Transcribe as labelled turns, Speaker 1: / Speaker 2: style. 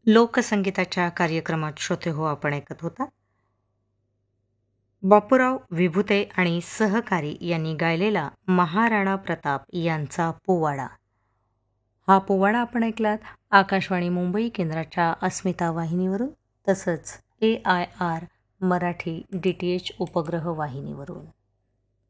Speaker 1: लोकसंगीताच्या कार्यक्रमात श्रोते हो आपण ऐकत होता बापूराव विभुते आणि सहकारी यांनी गायलेला महाराणा प्रताप यांचा पोवाडा. हा पोवाडा आपण ऐकलात आकाशवाणी मुंबई केंद्राच्या अस्मिता वाहिनीवरून तसंच AIR मराठी DTH उपग्रह वाहिनीवरून.